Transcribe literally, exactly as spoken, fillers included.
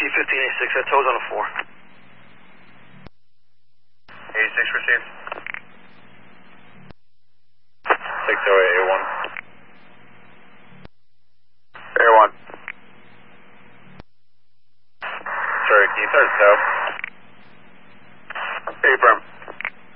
T fifteen eighty-six, that tow's on the floor. eighty-six received. six oh eight, A one. A one. Sorry, can you start tow? Affirm.